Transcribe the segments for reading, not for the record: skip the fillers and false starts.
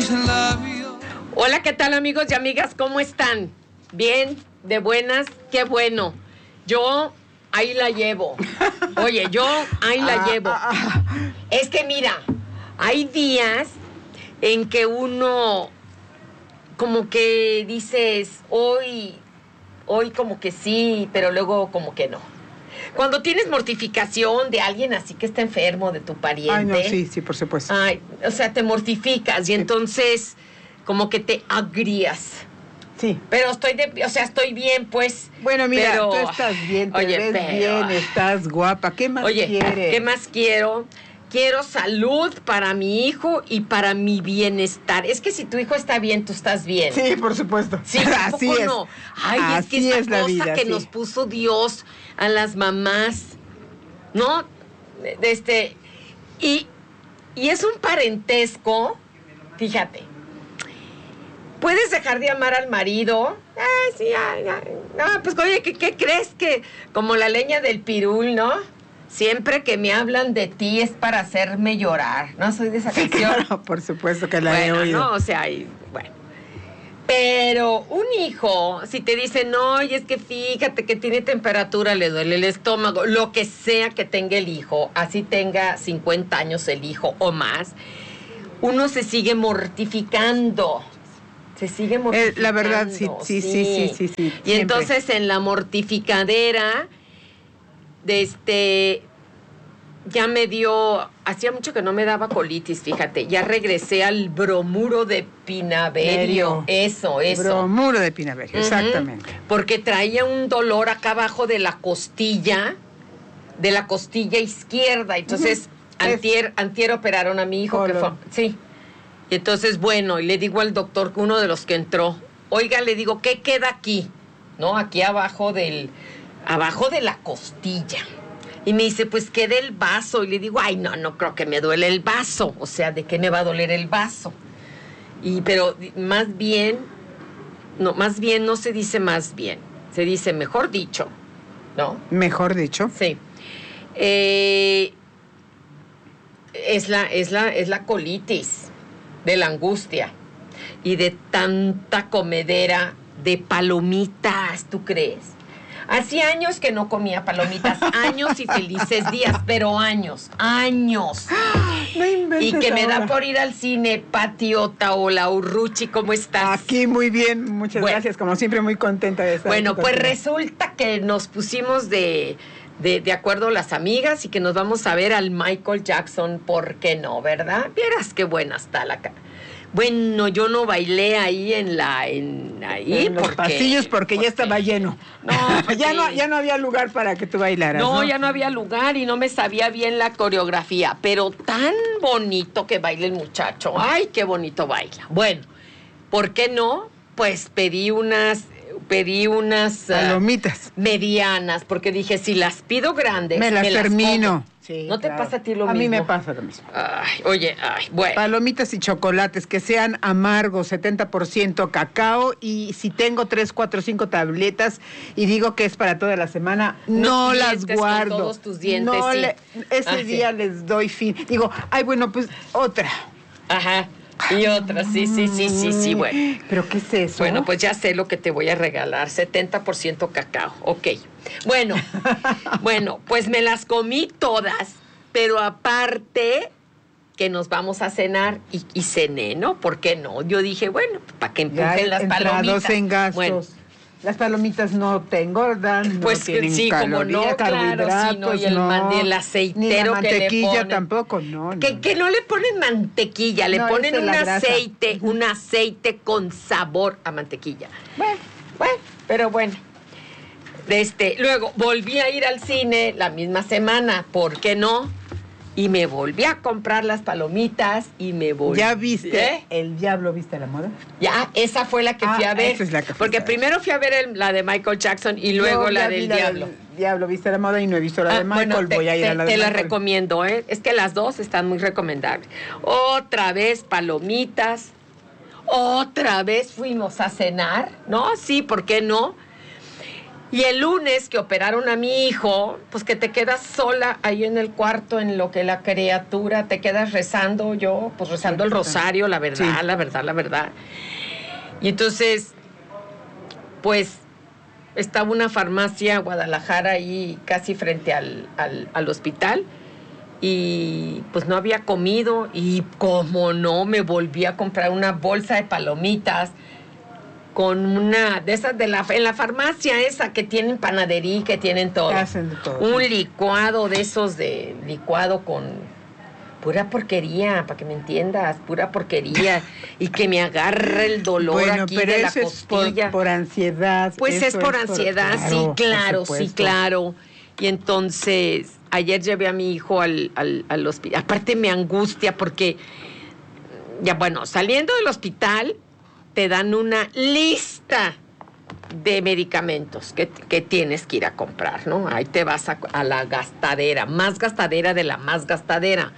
tus labios. Hola, ¿qué tal, amigos y amigas? ¿Cómo están? ¿Bien? ¿De buenas? ¡Qué bueno! Yo ahí la llevo. Oye, yo ahí la llevo. Es que mira, hay días en que uno como que dices, hoy como que sí, pero luego como que no. Cuando tienes mortificación de alguien así que está enfermo, de tu pariente. Ay, no, sí, por supuesto. Ay, o sea, te mortificas y entonces como que te agrías. Sí. Pero estoy bien, pues. Bueno, mira, pero, tú estás bien, te ves bien, estás guapa. ¿Qué más quieres? ¿Qué más quiero? Quiero salud para mi hijo y para mi bienestar. Es que si tu hijo está bien, tú estás bien. Sí, por supuesto. Sí, así es. No. Ay, así es que esta es la cosa vida, que sí. nos puso Dios a las mamás, ¿no? Y es un parentesco, fíjate. ¿Puedes dejar de amar al marido? Sí, no, pues oye, ¿qué crees? Que como la leña del pirul, ¿no? Siempre que me hablan de ti es para hacerme llorar. ¿No soy de esa canción? Claro, por supuesto que la he oído. No, o sea, bueno. Pero un hijo, si te dice, no, y es que fíjate que tiene temperatura, le duele el estómago, lo que sea que tenga el hijo, así tenga 50 años el hijo o más, uno se sigue mortificando. Se sigue mortificando. La verdad, sí. Y siempre. Entonces en la mortificadera, ya me dio, hacía mucho que no me daba colitis, fíjate, ya regresé al bromuro de Pinaverio. Eso. Bromuro de Pinaverio, exactamente. Porque traía un dolor acá abajo de la costilla izquierda. Entonces, antier operaron a mi hijo, que fue, sí. Y entonces, bueno, y le digo al doctor, uno de los que entró, oiga, le digo, ¿qué queda aquí? ¿No? Aquí abajo de la costilla. Y me dice, pues queda el vaso. Y le digo, ay, no creo que me duele el vaso. O sea, ¿de qué me va a doler el vaso? Pero más bien no se dice más bien. Se dice mejor dicho, ¿no? Mejor dicho. Sí. Es la colitis de la angustia y de tanta comedera de palomitas, ¿tú crees? Hace años que no comía palomitas, años y felices días, pero años. No inventes. Y que me ahora. da por ir al cine, Patiota o la Urruchi, ¿cómo estás? Aquí muy bien, muchas gracias, como siempre muy contenta de estar Bueno, aquí pues contigo. resulta que nos pusimos de acuerdo las amigas y que nos vamos a ver al Michael Jackson, ¿por qué no, verdad? Vieras qué buena está la cara. Bueno, yo no bailé ahí en los pasillos porque ya estaba lleno. No, ya no había lugar para que tú bailaras. No, ya no había lugar y no me sabía bien la coreografía, pero tan bonito que baila el muchacho. Ay, qué bonito baila. Bueno, ¿por qué no? Pues pedí unas palomitas medianas, porque dije, si las pido grandes, me las termino. Como. Sí, ¿no te pasa a ti lo mismo? A mí me pasa lo mismo. Bueno. Palomitas y chocolates que sean amargos, 70% cacao, y si tengo 3, 4, 5 tabletas y digo que es para toda la semana, no las guardo. Con todos tus dientes, ese día les doy fin. Digo, bueno, pues otra. Ajá. Y otra, sí, bueno. ¿Pero qué es eso? Bueno, pues ya sé lo que te voy a regalar, 70% cacao, ok. Bueno, pues me las comí todas, pero aparte que nos vamos a cenar y cené, ¿no? ¿Por qué no? Yo dije, bueno, para que empujen las palomitas. En gastos. Bueno. Las palomitas no te engordan, pues no tienen sí, calorías, como no, claro, sí, no, y el aceitero ni la mantequilla que le ponen, tampoco, no. Que no le ponen mantequilla, le ponen un aceite con sabor a mantequilla. Bueno, pero bueno. Luego volví a ir al cine la misma semana, ¿por qué no? Y me volví a comprar las palomitas y me volví. ¿Ya viste El Diablo Viste a la Moda? Ya, esa fue la que fui a ver. Esa es la que porque primero fui a ver la de Michael Jackson y luego la del Diablo. Diablo Viste a la Moda y no he visto la de Michael. Voy a ir a la de Michael. Te la recomiendo, ¿eh? Es que las dos están muy recomendables. Otra vez palomitas. Otra vez fuimos a cenar, ¿no? Sí, ¿por qué no? Y el lunes que operaron a mi hijo, pues que te quedas sola ahí en el cuarto, en lo que la criatura, te quedas rezando, yo, pues rezando el rosario, la verdad, la verdad. Y entonces, pues, estaba una farmacia Guadalajara ahí casi frente al hospital, y pues no había comido, y como no, me volví a comprar una bolsa de palomitas con una de esas en la farmacia esa que tienen panadería, que tienen todo. Hacen de todo. Un licuado de esos de licuado con pura porquería, para que me entiendas, pura porquería, y que me agarre el dolor aquí de la costilla. Es por ansiedad. Pues es por ansiedad, claro, sí, claro. Y entonces, ayer llevé a mi hijo al hospital. Aparte me angustia porque, ya bueno, saliendo del hospital, te dan una lista de medicamentos que tienes que ir a comprar, ¿no? Ahí te vas a la gastadera, más gastadera de la más gastadera.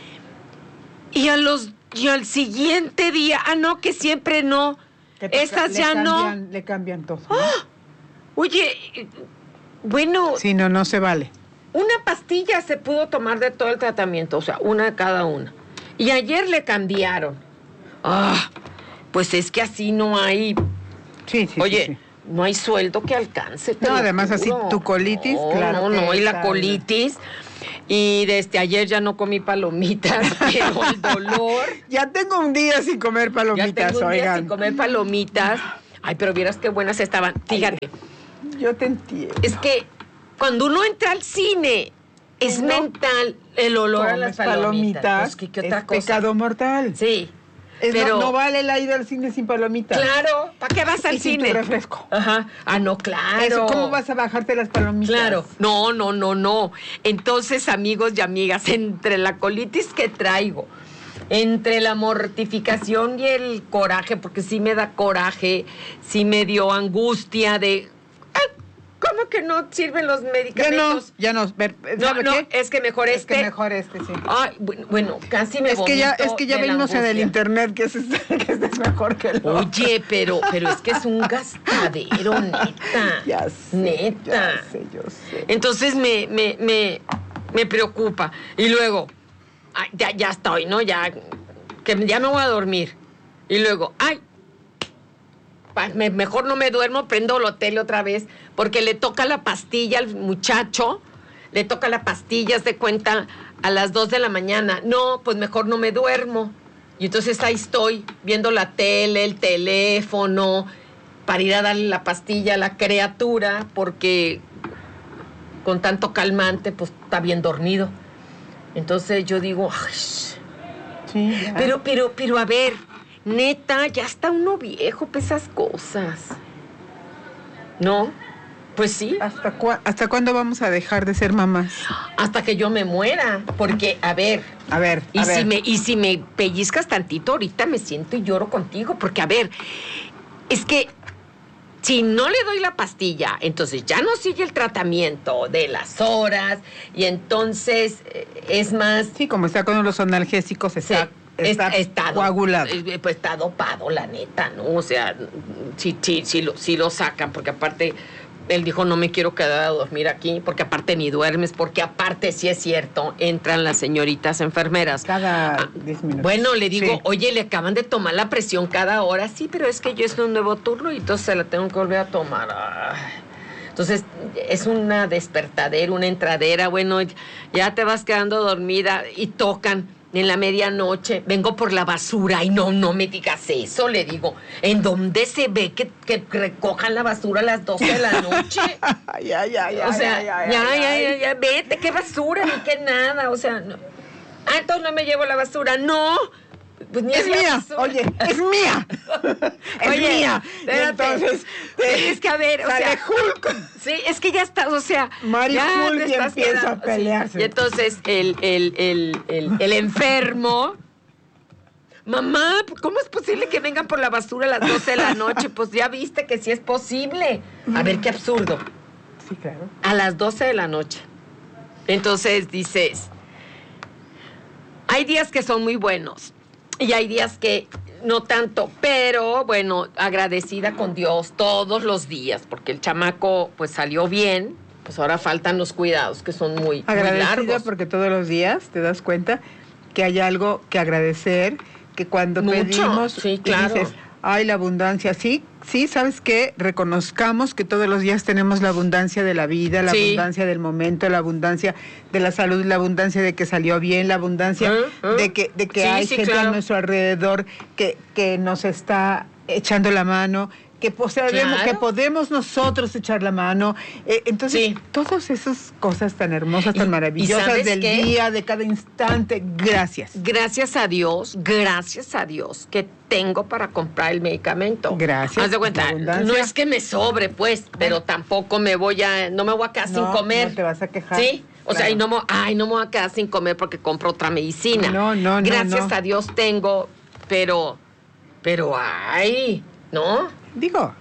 Y al siguiente día, no, que siempre no, esas ya no. Le cambian todo, ¿no? Oye, bueno. Sí, no se vale. Una pastilla se pudo tomar de todo el tratamiento, o sea, una de cada una. Y ayer le cambiaron. Pues es que así no hay. Sí. Oye, sí. No hay sueldo que alcance. No, además así tu colitis, claro. No, y la colitis. Y desde ayer ya no comí palomitas, pero el dolor. Ya tengo un día sin comer palomitas, sin comer palomitas. Ay, pero vieras qué buenas estaban. Fíjate. Yo te entiendo. Es que cuando uno entra al cine, es mental el olor a las palomitas. Pues, ¿qué otra cosa? Pecado mortal. Sí. Pero no vale la ida al cine sin palomitas. Claro, ¿para qué vas al cine? Sin tu refresco. Ajá. No, claro. Eso, ¿cómo vas a bajarte las palomitas? Claro. No. Entonces, amigos y amigas, entre la colitis que traigo, entre la mortificación y el coraje, porque sí me da coraje, sí me dio angustia de... ¿Cómo que no sirven los medicamentos? Ya no. No, es que mejor Es que mejor sí. Ay, bueno, casi me vomito. Es que ya vimos en el internet que este es mejor que el otro. Oye, pero es que es un gastadero, neta. Ya sé. Neta. Yo sé. Entonces me preocupa. Y luego, ya estoy, ¿no? Ya me voy a dormir. Y luego, mejor no me duermo, prendo la tele otra vez, porque le toca la pastilla al muchacho, le toca la pastilla, se cuenta, a las 2 de la mañana. No, pues mejor no me duermo. Y entonces ahí estoy, viendo la tele, el teléfono, para ir a darle la pastilla a la criatura, porque con tanto calmante, pues está bien dormido. Entonces yo digo, sí, pero a ver, neta, ya está uno viejo para esas cosas. ¿No? Pues sí. ¿Hasta cuándo vamos a dejar de ser mamás? Hasta que yo me muera. Porque, a ver. Si me pellizcas tantito, ahorita me siento y lloro contigo. Porque, a ver, es que si no le doy la pastilla, entonces ya no sigue el tratamiento de las horas. Y entonces es más... Sí, como está con los analgésicos, está coagulado. Pues está dopado, la neta, ¿no? O sea, sí lo sacan, porque aparte, él dijo, no me quiero quedar a dormir aquí, porque aparte ni duermes, porque aparte, sí es cierto, entran las señoritas enfermeras. Cada 10 minutos. Bueno, le digo, oye, le acaban de tomar la presión cada hora. Sí, pero es que yo es un nuevo turno y entonces se la tengo que volver a tomar. Entonces, es una despertadera, una entradera. Bueno, ya te vas quedando dormida y tocan en la medianoche. Vengo por la basura y no me digas eso, le digo. ¿En dónde se ve que recojan la basura a las 12 de la noche? Ya, vete, qué basura, ni qué nada, o sea, no. Entonces no me llevo la basura, no. Pues ni es mía, basura. Oye, es mía. Es mía. Entonces, es que a ver, o sea, Hulk. Sí, es que ya está, o sea, Hulk empieza a pelearse. Sí. Y entonces el enfermo, mamá, ¿cómo es posible que vengan por la basura a las 12 de la noche? Pues ya viste que sí es posible. A ver, qué absurdo. Sí, claro. A las 12 de la noche. Entonces dices, hay días que son muy buenos y hay días que no tanto, pero bueno, agradecida con Dios todos los días, porque el chamaco pues salió bien, pues ahora faltan los cuidados, que son muy largos. Porque todos los días te das cuenta que hay algo que agradecer, que cuando pedimos, sí, claro. Dices, ay, la abundancia, sí, ¿sabes qué? Reconozcamos que todos los días tenemos la abundancia de la vida, la abundancia del momento, la abundancia de la salud, la abundancia de que salió bien, la abundancia de que hay gente a nuestro alrededor que nos está echando la mano, que podemos nosotros echar la mano. Entonces, todas esas cosas tan hermosas, tan maravillosas del día, de cada instante, gracias. Gracias a Dios que tengo para comprar el medicamento. Gracias. Haz de cuenta, no es que me sobre, pues, pero tampoco no me voy a quedar sin comer. No te vas a quejar. Sí. O sea, no me voy a quedar sin comer porque compro otra medicina. No. Gracias a Dios tengo, pero ¿no? Digo.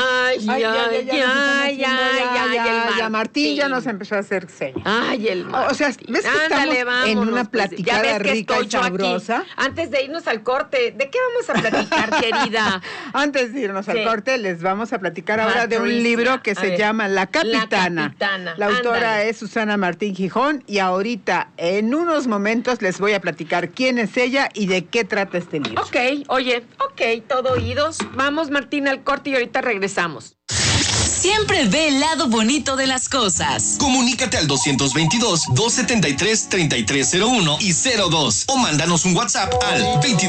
Ya Martín ya nos empezó a hacer señas. Ay, el Martín. O sea, ¿ves que estamos en una platicada rica y sabrosa? Antes de irnos al corte, ¿de qué vamos a platicar, querida? Antes de irnos al corte, les vamos a platicar ahora de un libro que se llama La Capitana. La autora es Susana Martín Gijón y ahorita, en unos momentos, les voy a platicar quién es ella y de qué trata este libro. Todo oídos. Vamos, Martín, al corte y ahorita regresamos. Siempre ve el lado bonito de las cosas. Comunícate al 222-273-3301 y 02 o mándanos un WhatsApp al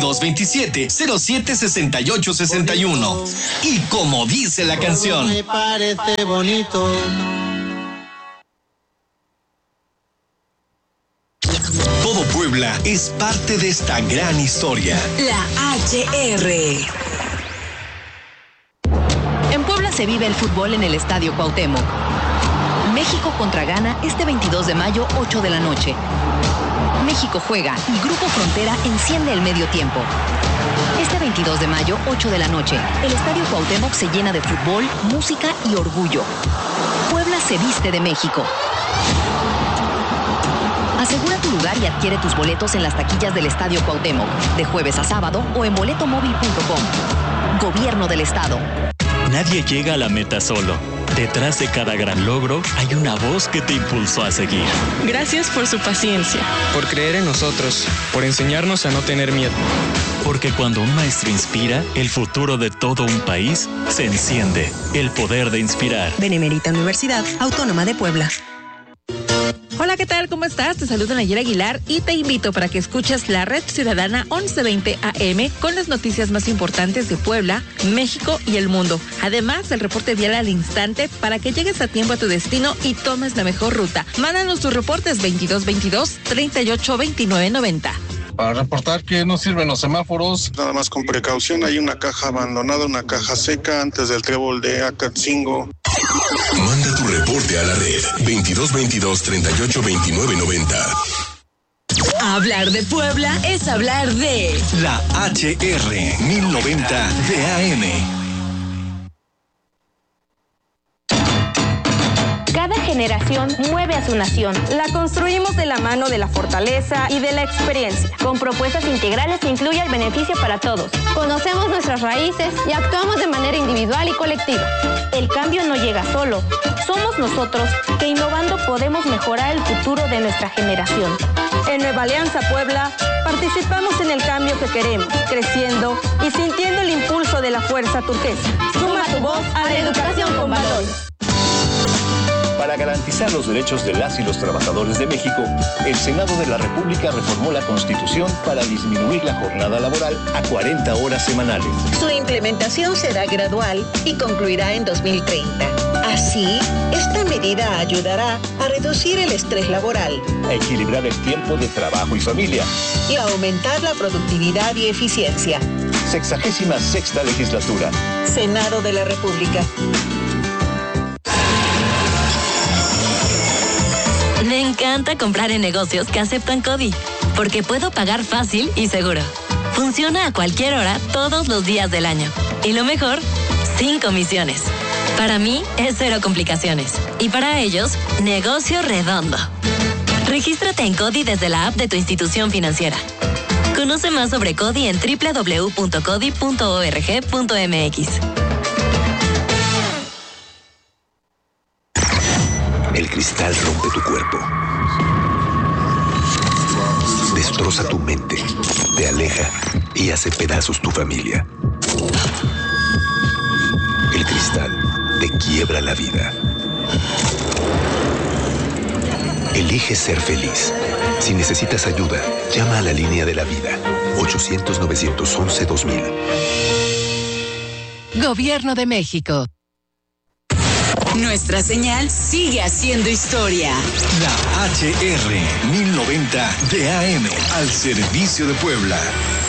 2227-076861. Y como dice la canción, me parece bonito. Todo Puebla es parte de esta gran historia. La HR. En Puebla se vive el fútbol en el Estadio Cuauhtémoc. México contra Ghana este 22 de mayo, 8 de la noche. México juega y Grupo Frontera enciende el medio tiempo. Este 22 de mayo, 8 de la noche, el Estadio Cuauhtémoc se llena de fútbol, música y orgullo. Puebla se viste de México. Asegura tu lugar y adquiere tus boletos en las taquillas del Estadio Cuauhtémoc, de jueves a sábado o en boletomóvil.com. Gobierno del Estado. Nadie llega a la meta solo. Detrás de cada gran logro hay una voz que te impulsó a seguir. Gracias por su paciencia. Por creer en nosotros. Por enseñarnos a no tener miedo. Porque cuando un maestro inspira, el futuro de todo un país se enciende. El poder de inspirar. Benemérita Universidad Autónoma de Puebla. Hola, ¿qué tal? ¿Cómo estás? Te saluda Nayera Aguilar y te invito para que escuches la Red Ciudadana 1120 AM con las noticias más importantes de Puebla, México y el mundo. Además, el reporte vial al instante para que llegues a tiempo a tu destino y tomes la mejor ruta. Mándanos tus reportes 2222-382990. Para reportar que no sirven los semáforos. Nada más con precaución, hay una caja abandonada, una caja seca antes del trébol de Acatzingo. Manda tu reporte a la red 2222-382990. Hablar de Puebla es hablar de La HR 1090 de AM. Cada generación mueve a su nación. La construimos de la mano de la fortaleza y de la experiencia, con propuestas integrales que incluyan el beneficio para todos. Conocemos nuestras raíces y actuamos de manera individual y colectiva. El cambio no llega solo. Somos nosotros que innovando podemos mejorar el futuro de nuestra generación. En Nueva Alianza Puebla, participamos en el cambio que queremos, creciendo y sintiendo el impulso de la fuerza turquesa. Suma tu voz a la educación con valores. Para garantizar los derechos de las y los trabajadores de México, el Senado de la República reformó la Constitución para disminuir la jornada laboral a 40 horas semanales. Su implementación será gradual y concluirá en 2030. Así, esta medida ayudará a reducir el estrés laboral, a equilibrar el tiempo de trabajo y familia y a aumentar la productividad y eficiencia. 66ª Legislatura. Senado de la República. Me encanta comprar en negocios que aceptan CODI, porque puedo pagar fácil y seguro. Funciona a cualquier hora, todos los días del año. Y lo mejor, sin comisiones. Para mí, es cero complicaciones. Y para ellos, negocio redondo. Regístrate en CODI desde la app de tu institución financiera. Con Conoce más sobre CODI en www.codi.org.mx. El cristal rompe tu cuerpo. Destroza tu mente, te aleja y hace pedazos tu familia. El cristal te quiebra la vida. Elige ser feliz. Si necesitas ayuda, llama a la línea de la vida. 800-911-2000. Gobierno de México. Nuestra señal sigue haciendo historia. La HR 1090 de AM al servicio de Puebla.